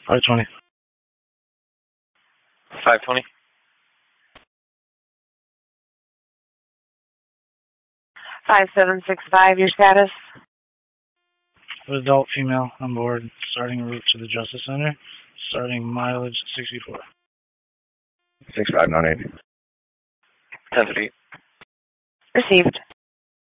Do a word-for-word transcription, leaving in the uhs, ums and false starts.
five twenty. five twenty. five seven six five, your status? Adult female on board, starting route to the Justice Center, starting mileage sixty-four. six five nine eight. ten fifty. Received.